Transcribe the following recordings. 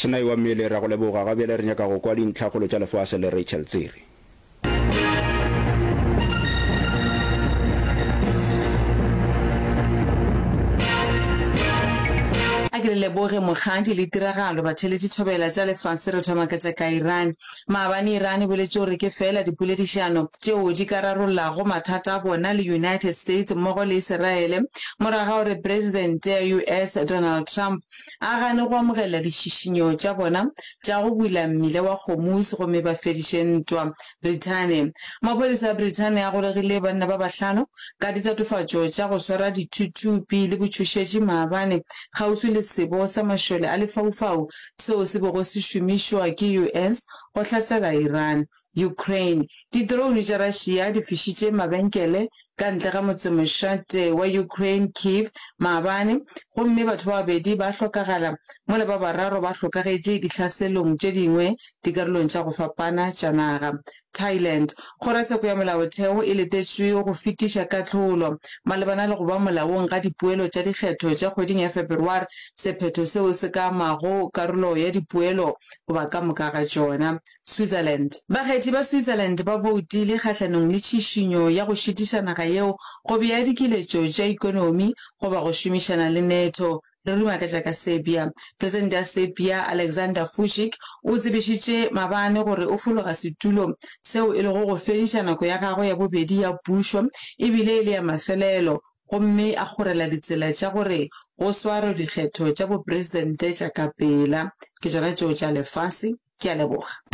Senai wa mmele ra go leboga ga bjale re nyaka go kwa dintlhakgolo tša lefase le Rachel Tsiri. A ke leboge mogadi le tiragalo batheletši thobela tša lefase re thoma ka tša ka Iran. Maabane Iran e boletše gore ke fela dipoledišano tšeo di ka rarollago mathata a bona le United States mmogo le Israele morago gore president ya US Donald Trump a gane go amogela dišišinyo tša bona tša go bula mmile wa Hormuz gomme ba fediše ntwa Britain. Maphodisa a Britain a golegile banna ba bahlano ka ditatofatšo tša go swara dithuthupi le botšhošetši maabane kgauswi le sebo sa mašole a lefaufau seo se bego se šomišwa ke US go hlasela Iran. Ukraine di-drone tša Russia di fišitše mabenkele ka ntle ga motsemošate wa Ukraine Kyiv maabane gomme batho ba babedi ba hlokagala mola ba bararo ba hlokagetše dihlaselong tše dingwe dikarolong tša go fapana tša naga. Thailand kgorotsheko ya molaotheo e letetšwe go fetiša katlholo malebana le go ba molaong ga dipuelo tša dikgetho tša kgweding ya February sephetho seo se ka amago karolo ya dipuelo goba ka moka ga tšona. Switzerland bakgethi ba Switzerland ba voutile kgatlhanong le tšhišinyo ya go šitiša naga yeo go bea dikiletšo tša ikonomi goba go šomišana le NATO. Re ruma ka tša ka Serbia. President ya Serbia Alexander Vučić o tsebišitše mabane gore o fologa setulo seo e lego go fediša nako ya gagwe ya bobedi ya pušo ebile e le ya mafelelo gomme a kgorela ditsela tša gore go sware dikgetho tša bopresidente tša ka pela. Ke tšona tšeo tša lefase. Ke a leboga.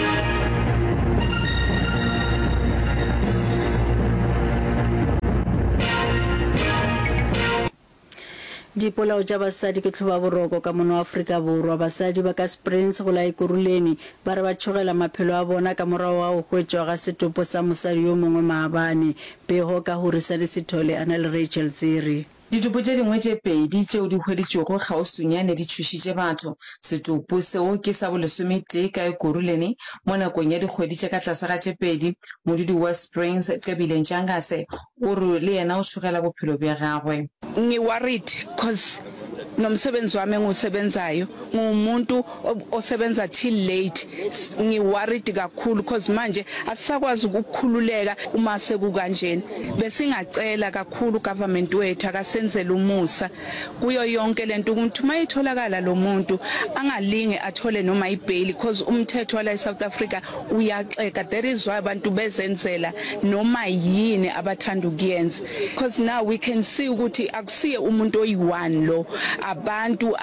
Dipolao tša basadi ke tlhoba boroko ka mono Afrika Borwa. Basadi ba ka Springs go la Ekurhuleni ba re ba tšhogela maphelo a bona ka morago wa go hwetšwa ga setopo sa mosadi yo mongwe maabane. Pego ka Horisa le Sithole a na le Rachel Tsiri. Ditopo tše dingwe tše pedi tšeo di hweditšego kgausonyane di thušitše batho. Setopo seo ke sa bolesomete ka Ekurhuleni mo nakong ya dikgwedi tše ka tlase ga tše pedi. Modudi wa Springs Kabileng Ntšangase o re le yena o tšhogela bophelo bja gagwe. Ngiworried cause nomsebenzi wami engiwusebenzayo ngumuntu osebenza till late. Ngiworried kakhulu cause manje asisakwazi ukukhululeka uma sekukanjeni. Besingacela kakhulu government wethu akasenzele umusa kuyo yonke lento ukuthi mayitholakala lo muntu angalinge athole noma ibail because umthetho wala eSouth Africa uyaxeka. There is why abantu bezenzela noma yini abathanda ukuyenza because now we can see ukuthi akusiye umuntu oyi-one lo abantu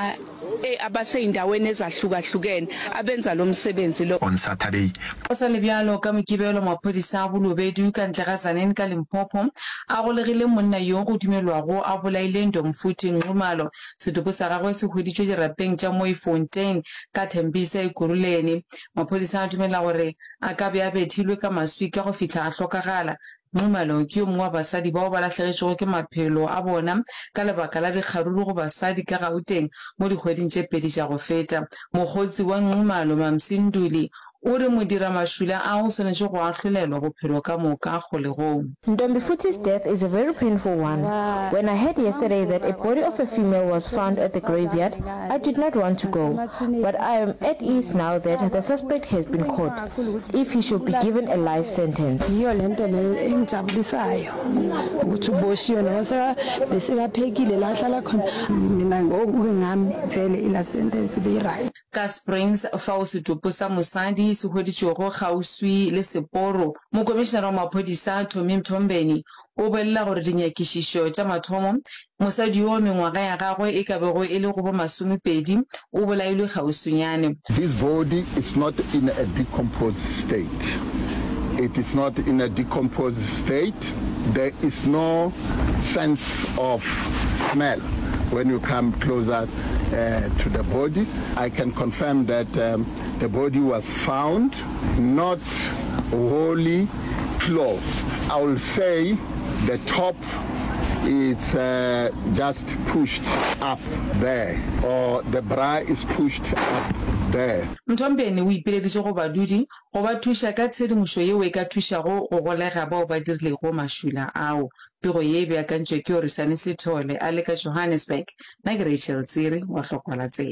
abaseyindaweni ezahlukahlukene abenza lo msebenzi lo. On Saturday Osale bjalo ka mokibelo maphodisa a Bolobedu ka ntle ga Tzaneen ka Limpopo a golegile monna yo go dumelwago a bolaile Ndomfuthi Nxumalo. Setopo sa gagwe se hweditšwe dirapeng tša Mooifontein ka Thembisa Ekurhuleni. Maphodisa a dumela gore a ka be a bethilwe ka maswi ka go fihla a hlokagala. Nxumalo ke yo mongwe wa basadi bao ba lahlegetšego ke maphelo a bona ka lebaka la dikgaruru go basadi ka Gauteng mo dikgweding tše pedi tša go feta. Mokgotsi wa Nxumalo Mamsinduli o re modiramasula a o swanetše go ahlolelwa bophelo ka moka kgolegong. Ndombifuthi's death is a very painful one. When I heard yesterday that a body of a female was found at the graveyard, I did not want to go. But I am at ease now that the suspect has been caught, if he should be given a life sentence. Ka Springs fa o setopo sa mosadi se hweditšego kgauswi le Seporo. Mokomišenara wa maphodisa Tommy Mthombeni o bolela gore dinyakišišo tša mathomo mosadi yo mengwaga ya gagwe e ka bego e le go bo 20 o bolailwe kgausonyane. This body is not in a decomposed state. It is not in a decomposed state. There is no sense of smell when you come closer to the body. I can confirm that the body was found not wholly closed. I will say the top is just pushed up there, or the bra is pushed up there. Mthombeni o ipeleditše go badudi go ba thuša ka tshedimošo yeo e ka thušago go golega bao ba dirilego mašula ao. Pego ye e beakantšwe ke Horisa le Sithole a le ka Johannesburg. Nna ke Rachel Tsiri wa Hlokwala Tsela.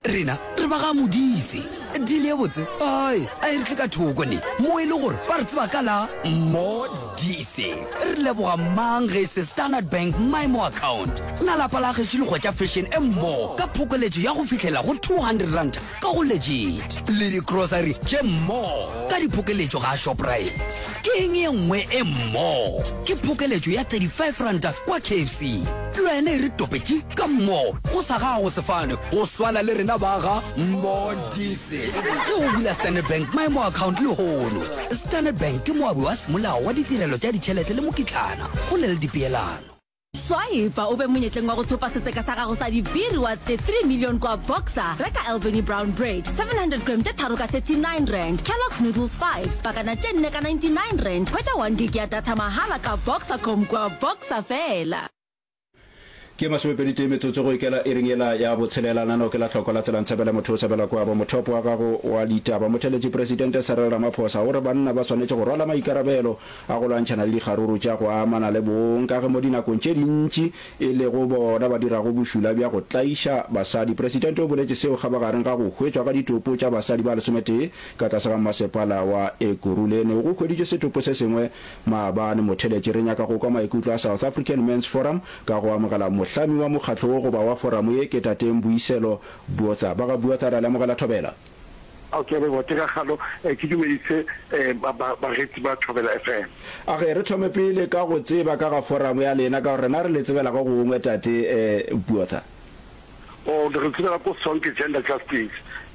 rena re ba ga modise dile ya botse ai a re tle ka thoko ne mo ile gore ba re tseba ka la modise re leboga mang ge se Standard Bank my mo account na la pala ge shilo go tša fashion mo ka phokoletso ya go fihlela go 200 rand ka go legit le di grocery tše mo ka diphokoletso ga Shoprite ke eng ye nngwe mo ke phokoletso ya 35 rand kwa KFC lwene re topetše ka mo go sa gago sefane go swala le rena ba ga modise ge o bula Standard Bank my mo account le hono Standard Bank ke moabi wa semolao wa ditirelo tša ditšhelete le mokitlana go le dipeelano Swaipa ube monyetleng wa go thopa seteka sa gago sa dibiri wa tse 3 million kwa Boxer reka Albany Brown Bread 700 grams tše tharo ka 39 rand Kellogg's Noodles 5 pakana tše 4 ka 99 rand hwetša 1 gig ya data mahala ka Boxer.com kwa Boxer fela ke masomepedi metsotso go ikela e ringela ya botshelelana no ke la tlhoko la tselang tsebela motho o tsebela kwa ba mothopo wa gago wa ditaba motheletši presidente Cyril Ramaphosa o re banna ba swanetše go rwala maikarabelo a go lwantšhana le dikgaruru tša go amana le bong ka ge mo dinakong tše dintši e le go bona ba dirago bošula bja go tlaiša basadi presidente o boletše seo kgabagareng ga go hwetšwa ka ditopo tša basadi ba lesometee ka tlase ga masepala wa Ekurhuleni go hweditše setopo se sengwe maabane motheletši re nyaka go kwa maikutlo a South African Men's Forum ka go amogela mohlami wa mokgatlo go ba wa forum ye ke Tateng Boiselo Botha ba ga bua tsara le mogela thobela okay re botega galo ke dumedise ba retsi ba Thobela FM a ge re thome pele ka go tseba ka ga forum ya lena ka gore na re le tsebela ka go ngwe Tate Botha o re tsebela go sonke gender justice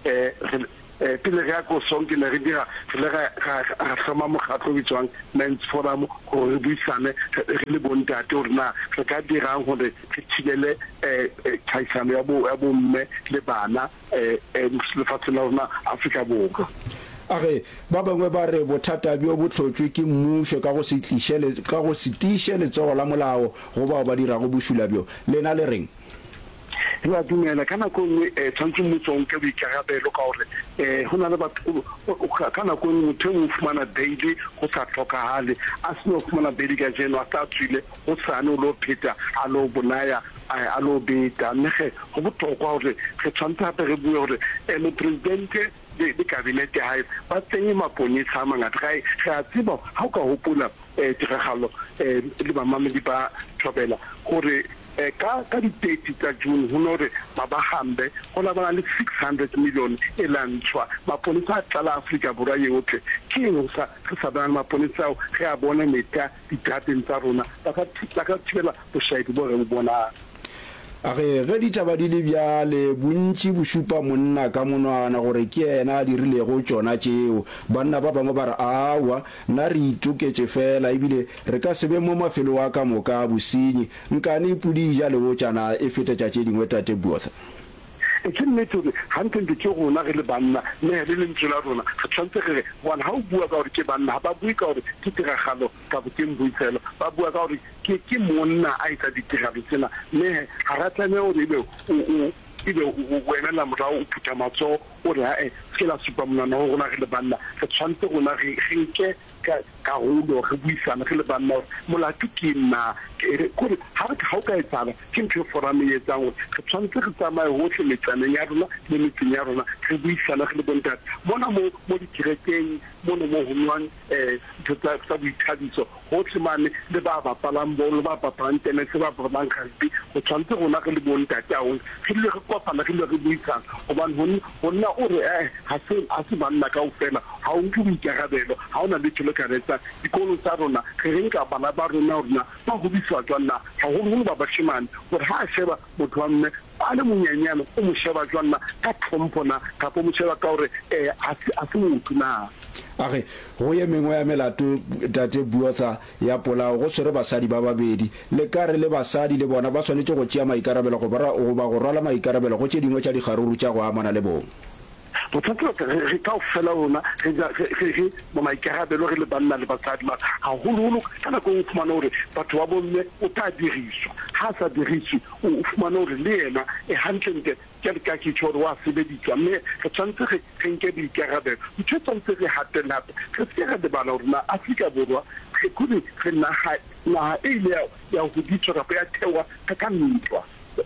pele ga go sonke le re dira le ga hloma mokgatlo bitswang Men's Forum go re buisane re le bontate gore na re ka dirang gore re thibele khaisano ya bo mme le bana lefatsheng la rona Afrika Borwa age ba bangwe ba re bothata bjo bo tlhotswe ke mmušo ka go se tiiše letsogo la molao go bao ba dirago bošula bjo lena le reng ba dumela kana go tshwantse motsong ke boikarabelo ka gore go na le batho kana go motho mo fumana daily go sa tlhokagale a se no fumana daily ka jeno a tla tswile go sane lo pheta a lo bonaya a lo beta nege go botlhokwa gore re tshwantse gape re bue gore mo presidente le kabinete hae ba tsenye maponisa a mangata ga a tseba ga o ka gopola tiragalo le bamamedi ba Thobela gore ka di 30 tsa June ho no re ba gambe go la bana le 600 million e lantshwa maponisa a tla Afrika Borwa yotlhe ke eng sa bana maponisa ge a bona meta ditrateng tsa rona ba ka thibela bošaedi bo re bona age ge ditaba di le bjale bontši bo šupa monna ka monwana gore ke yena a dirilego tšona tšeo banna ba bangwe ba re awa nna re itoketše fela ebile re ka sebe mo mafelo a ka moka bosenyi nkane ipudi ja le botšana e fetetša tše dingwe Tate Botha ke nnete gore gantse ke gona ge le banna le le lentswe la rona ga tshwantse ge bona ga o bua ka gore ke banna ba bue ka gore ke tiragalo ka boteng boitselo ba bua ka gore ke monna a etsa ditiragalo tsena mme ga ra tlamea gore ebe o emela morao o phutha matsogo o re ae ke la supa monwana go gona ge le banna re tshwantse gona ge nke karolo re buisana ge le banna gore molato ke nna kore ga o ka etsana ke ntho e forum e etsang gore re tshwantse re tsamaye gotlhe metsaneng ya rona le metseng ya rona re buisana ge le bontate mona mo dikerekeng mono mo go nwang ntho tsa boithabiso gotlhe mane le ba bapalang bolo ba bapalang tenese ba bapalang rugby go tshwantse gona ge le bontate a gone ge le re kopana ge le re buisana gobane gonna o re ga se banna kao fela ga o nke boikarabelo ga o na le tšhelo ka retsa dikolo tsa rona ge re nka bana ba rona ba go bisiwa jwanna gagologolo ba bashimane gore ga a sheba motho wa mme a le monyenyana o mo sheba jwanna ka tlhompona kapa mo sheba ka gore a se motho na age go ye mengwe ya melato Tate Botha ya polao go swere basadi ba babedi le ka re le basadi le bona ba swanetše go tšea maikarabelo go ba go rwala maikarabelo go tše dingwe tša dikgaruru tša go amana le bong bothata re ka fela rona re mo maikarabelo re le banna le basadi ma haholo ka nako o fumana gore batho ba bomme o tla diriswa ha sa diriswe o fumana gore le yena e hantle ke ka ke tšhore wa sebeditswa mme re tshwanetse re nke boikarabelo ntho tshwanetse re hatela re se re de bana gore na Afrika Borwa re kune re naha e ile ya go ditšwa kapa ya thewa ka ntwa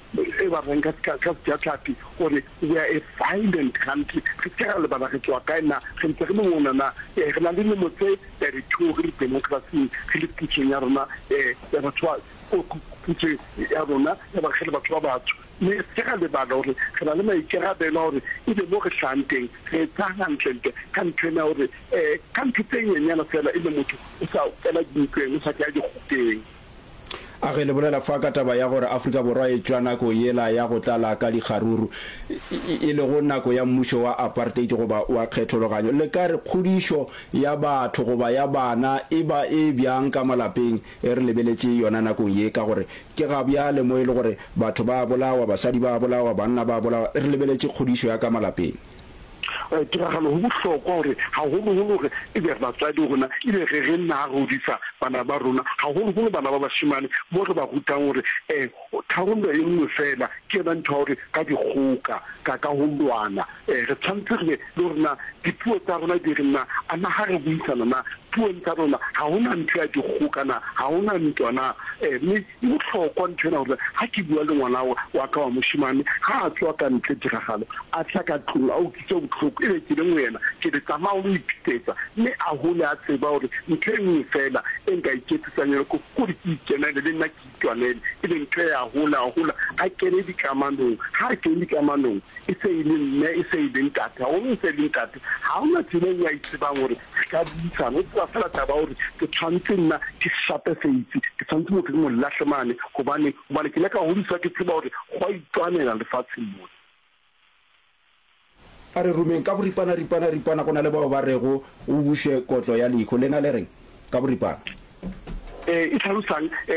e ba reng ka tlhapi gore we are a violent country ke tsega le bana ke tswa ka nna ke ntse ke mona na re na le motse 32 re democracy ke le kitchen ya rona ya batho kitchen ya rona ya ba khele batho ba batho ne tsega le bana gore re na le maikarabelo gore e le mo re hlanteng re tsanga ntlente ka ntwena gore ka ntweng nyana fela e le motho o sa tsela dintleng o sa ka di khuteng a ge le bolela fa ka taba ya gore Afrika Borwa e tswa nako yela ya go tlala ka dikgaruru e le go nako ya mmušo wa apartheid goba wa kgethologanyo le ka re kgodišo ya batho goba ya bana e ba e bjang ka malapeng e re lebeletse yona nako ye ka gore ke ga bjale mo e le gore batho ba bolawa basadi ba bolawa banna ba bolawa re lebeletse kgodišo ya ka malapeng tiragalo go bohlokwa gore ga golo gore e be batswadi gona e be re nna godisa bana ba rona ga golo bana ba bashimane mo re ba rutang gore tharollo e nngwe fela ke yona ntho gore ka dikgoka ka go lwana re tshwanetse le gorena dipuo tsa rona di re nna a na ga re buisana na puong tsa rona ga gona ntho ya dikgokana ga gona ntwana mme e botlhokwa ntho ena gore ga ke bua le ngwana wa ka wa moshimane ga a tswa ka ntle tiragalo a tla ka tlong a ukitse botlhoko e be ke le ngwena ke le tsamaya o iphitetsa mme a gole a tseba gore ntho e nngwe fela e nka iketsetsang yone kore ke ikenele le nna ke itwanele e le ntho ya gola a kene dikamanong ga a kene dikamanong e se e le mme e se e le ntate ga gone e se e le ntate ga ona tseleng ya itsebang gore ka buisana o tswa fela taba gore ke tshwanetse nna ke shape feitsi ke tshwanetse motho ke mo latlhe mane gobane ke le ka godisa ke tseba gore go a itwanela lefatsheng mone a re rumeng ka boripana go na le bao ba rego o bushe kotlo ya leikho lena le reng ka boripana e tlhalosang